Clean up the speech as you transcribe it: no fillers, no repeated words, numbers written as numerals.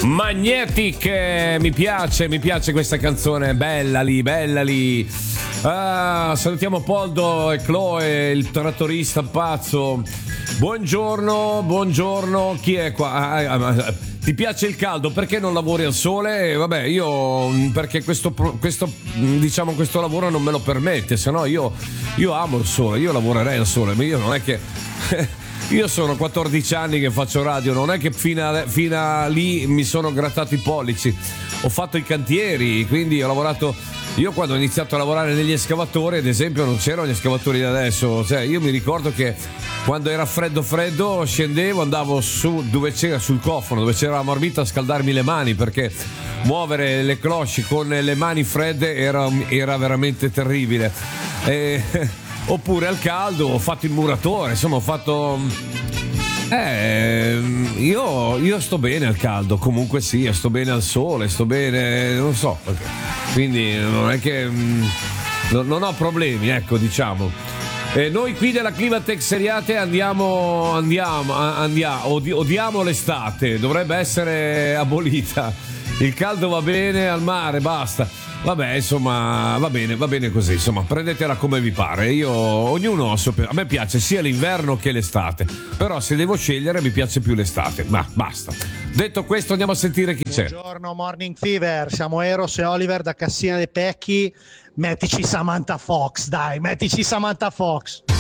Magnetic, mi piace questa canzone, bella lì. Salutiamo Poldo e Chloe, il trattorista pazzo. Buongiorno, chi è qua? Ti piace il caldo? Perché non lavori al sole? Vabbè, io perché questo lavoro non me lo permette, se no io amo il sole, io lavorerei al sole, ma io non è che io sono 14 anni che faccio radio, non è che fino a lì mi sono grattato i pollici. Ho fatto i cantieri, quindi ho lavorato. Io quando ho iniziato a lavorare negli escavatori, ad esempio, non c'erano gli escavatori di adesso. Cioè, io mi ricordo che quando era freddo scendevo, andavo su dove c'era, sul cofano, dove c'era la marmita, a scaldarmi le mani, perché muovere le cloche con le mani fredde era veramente terribile. Oppure al caldo ho fatto il muratore, insomma ho fatto. Io sto bene al caldo, comunque sia, sto bene al sole, sto bene, non so, quindi non è che non ho problemi, ecco, diciamo. Noi qui della Climatex Seriate odiamo l'estate, dovrebbe essere abolita. Il caldo va bene, al mare basta. Vabbè, insomma, va bene così, insomma, prendetela come vi pare. Ognuno a me piace sia l'inverno che l'estate, però se devo scegliere mi piace più l'estate, ma basta. Detto questo, andiamo a sentire chi c'è. Buongiorno Morning Fever, siamo Eros e Oliver da Cassina dei Pecchi. Mettici Samantha Fox, dai, mettici Samantha Fox.